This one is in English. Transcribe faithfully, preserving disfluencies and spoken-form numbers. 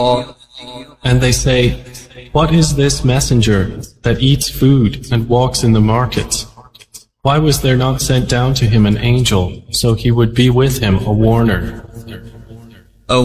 And they say, "What is this messenger that eats food and walks in the markets? Why was there not sent down to him an angel, so he would be with him a warner?"